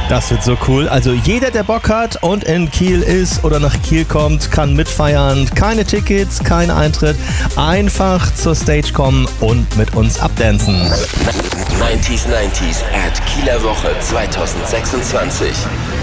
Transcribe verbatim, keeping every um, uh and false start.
Das wird so cool. Also jeder, der Bock hat und in Kiel ist oder nach Kiel kommt, kann mitfeiern. Keine Tickets, kein Eintritt. Einfach zur Stage kommen und mit uns abdancen. neunzig neunzig at Kieler Woche zwanzig sechsundzwanzig.